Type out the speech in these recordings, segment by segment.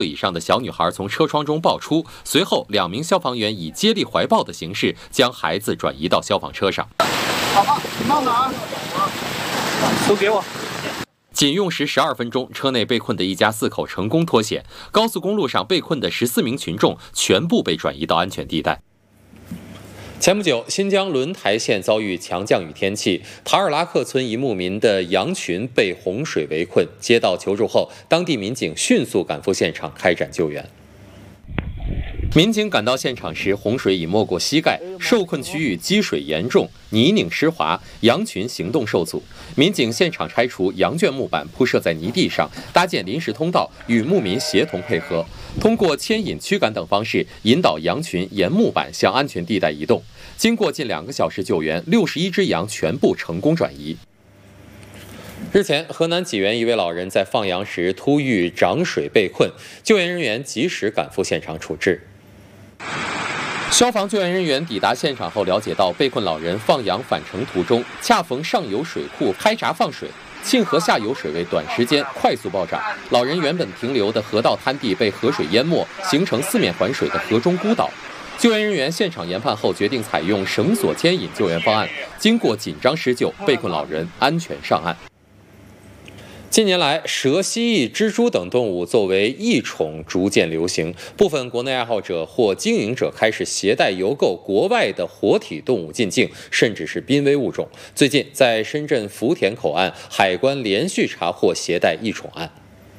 以上的小女孩从车窗中抱出，随后2名消防员以接力怀抱的形式将孩子转移到消防车上。 好吧，慢点啊，都给我。 仅用时12分钟，车内被困的一家4口成功脱险。高速公路上被困的14名群众全部被转移到安全地带。前不久，新疆轮台县遭遇强降雨天气，塔尔拉克村一牧民的羊群被洪水围困。接到求助后，当地民警迅速赶赴现场开展救援。民警赶到现场时，洪水已没过膝盖，受困区域积水严重，泥泞湿滑，羊群行动受阻。民警现场拆除羊圈木板，铺设在泥地上，搭建临时通道，与牧民协同配合，通过牵引、驱赶等方式引导羊群沿木板向安全地带移动。经过近2个小时救援，61只羊全部成功转移。日前，河南济源一位老人在放羊时突遇涨水被困，救援人员及时赶赴现场处置。消防救援人员抵达现场后，了解到被困老人放羊返程途中，恰逢上游水库开闸放水，沁河下游水位短时间快速暴涨，老人原本停留的河道滩地被河水淹没，形成4面环水的河中孤岛。救援人员现场研判后，决定采用绳索牵引救援方案，经过紧张施救，被困老人安全上岸。近年来，蛇、蜥蜴、蜘蛛等动物作为异宠逐渐流行，部分国内爱好者或经营者开始携带邮购国外的活体动物进境，甚至是濒危物种。最近，在深圳福田口岸，海关连续查获携带异宠案。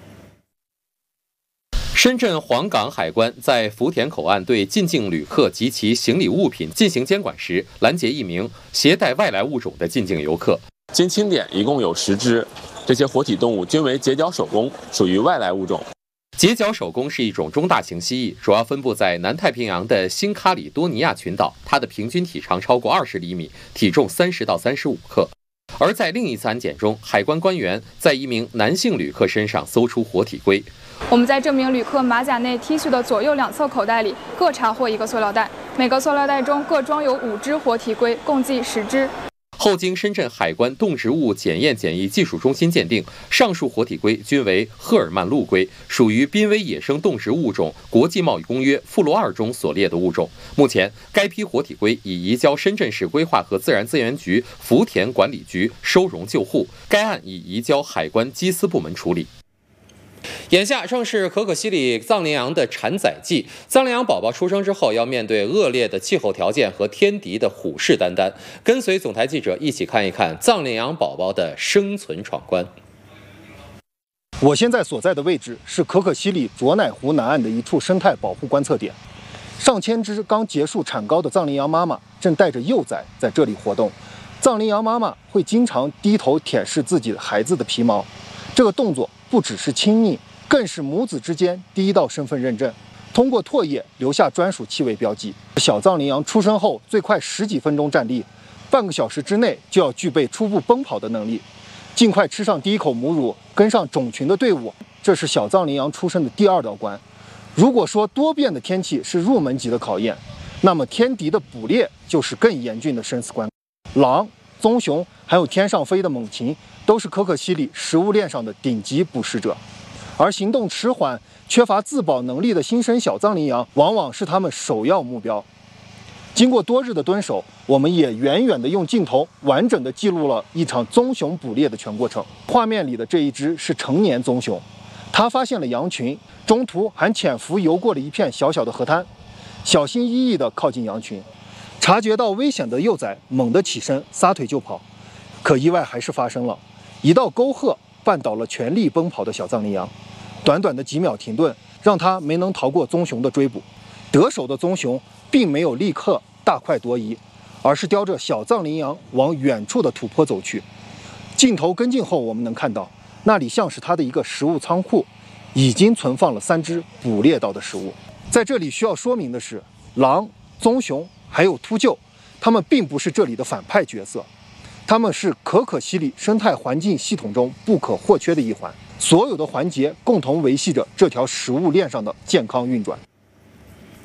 深圳黄岗海关在福田口岸对进境旅客及其行李物品进行监管时，拦截一名携带外来物种的进境游客。 经清点，一共有10只。这些活体动物均为截角手工，属于外来物种。 截角手工是一种中大型蜥蜴，主要分布在南太平洋的新喀里多尼亚群岛，它的平均体长超过20厘米，体重30到35克。而在另一次安检中，海关官员在一名男性旅客身上搜出活体龟。 我们在这名旅客马甲内 T 恤的左右2侧口袋里各查获1个塑料袋，每个塑料袋中各装有5只活体龟，共计10只。 后经深圳海关动植物检验检疫技术中心鉴定，上述活体龟均为赫尔曼陆龟，属于濒危野生动植物种国际贸易公约附录2中所列的物种。目前，该批活体龟已移交深圳市规划和自然资源局福田管理局收容救护，该案已移交海关缉私部门处理。眼下正是可可西里藏羚羊的产崽季，藏羚羊宝宝出生之后要面对恶劣的气候条件和天敌的虎视眈眈。跟随总台记者一起看一看藏羚羊宝宝的生存闯关。 我现在所在的位置是可可西里卓乃湖南岸的一处生态保护观测点，上千只刚结束产羔的藏羚羊妈妈正带着幼崽在这里活动。藏羚羊妈妈会经常低头舔舐自己孩子的皮毛，这个动作不只是亲昵，更是母子之间第一道身份认证。通过唾液留下专属气味标记。小藏羚羊出生后最快10几分钟站立，半个小时之内就要具备初步奔跑的能力。尽快吃上第一口母乳，跟上种群的队伍，这是小藏羚羊出生的第2道关。如果说多变的天气是入门级的考验，那么天敌的捕猎就是更严峻的生死关。狼、棕熊还有天上飞的猛禽都是可可西里食物链上的顶级捕食者，而行动迟缓、缺乏自保能力的新生小藏羚羊往往是他们首要目标。经过多日的蹲守，我们也远远地用镜头完整地记录了一场棕熊捕猎的全过程。画面里的这一只是成年棕熊，它发现了羊群，中途还潜伏游过了一片小小的河滩，小心翼翼地靠近羊群。察觉到危险的幼崽猛地起身，撒腿就跑，可意外还是发生了，一道沟壑绊倒了全力奔跑的小藏羚羊，短短的几秒停顿，让它没能逃过棕熊的追捕。得手的棕熊并没有立刻大快朵颐，而是叼着小藏羚羊往远处的土坡走去。镜头跟进后，我们能看到那里像是它的一个食物仓库，已经存放了3只捕猎到的食物。在这里需要说明的是，狼、棕熊还有秃鹫，它们并不是这里的反派角色，它们是可可西里生态环境系统中不可或缺的一环，所有的环节共同维系着这条食物链上的健康运转。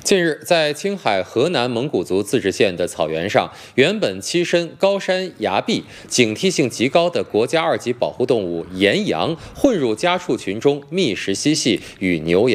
近日，在青海河南蒙古族自治县的草原上，原本栖身高山崖壁、警惕性极高的国家2级保护动物岩羊混入家畜群中觅食嬉戏，与牛羊